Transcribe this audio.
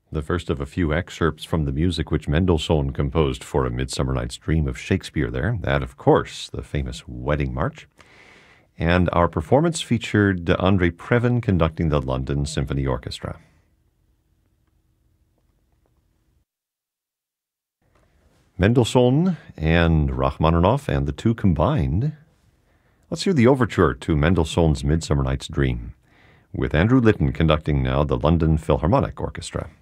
the first of a few excerpts from the music which Mendelssohn composed for A Midsummer Night's Dream of Shakespeare there. That, of course, the famous Wedding March. And our performance featured André Previn conducting the London Symphony Orchestra. Mendelssohn and Rachmaninoff, and the two combined. Let's hear the overture to Mendelssohn's Midsummer Night's Dream, with Andrew Litton conducting now the London Philharmonic Orchestra.